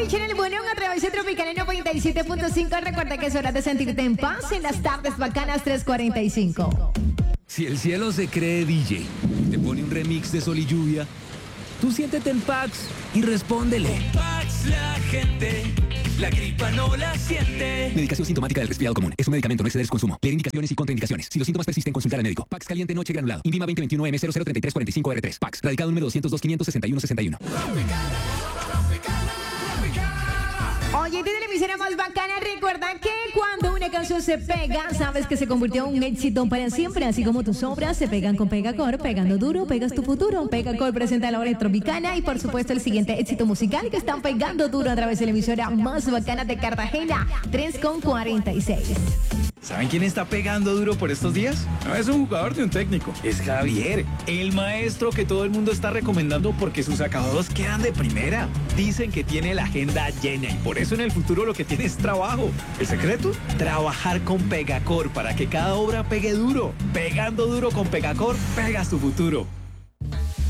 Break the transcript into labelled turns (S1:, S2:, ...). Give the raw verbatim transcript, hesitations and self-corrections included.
S1: Escuchen el bolón a través de Tropical noventa y siete punto cinco. Recuerda que es hora de sentirte en paz en las tardes bacanas tres cuarenta y cinco.
S2: Si el cielo se cree D J y te pone un remix de Sol y Lluvia, tú siéntete en Pax y respóndele.
S3: Con Pax la gente, la gripa no la siente.
S2: Medicación sintomática del resfriado común. Es un medicamento, no exceder su consumo. Leer indicaciones y contraindicaciones. Si los síntomas persisten, consultar al médico. Pax caliente noche granulado. Invima veinte veintiuno M cero cero treinta y tres cuarenta y cinco R tres. Pax. Radicado número doscientos dos quinientos sesenta y uno sesenta y uno.
S1: Oye, tiene la emisora más bacana. Recuerda que cuando una canción se pega, sabes que se convirtió en un éxito para siempre. Así como tus obras se pegan con Pegacor. Pegando duro, pegas tu futuro. Pegacor presenta la hora tropicana. Y por supuesto el siguiente éxito musical que están pegando duro a través de la emisora más bacana de Cartagena. tres con cuarenta y seis.
S4: ¿Saben quién está pegando duro por estos días? No es un jugador ni un técnico. Es Javier, el maestro que todo el mundo está recomendando porque sus acabados quedan de primera. Dicen que tiene la agenda llena y por eso en el futuro lo que tiene es trabajo. ¿El secreto? Trabajar con Pegacor para que cada obra pegue duro. Pegando duro con Pegacor, pegas tu futuro.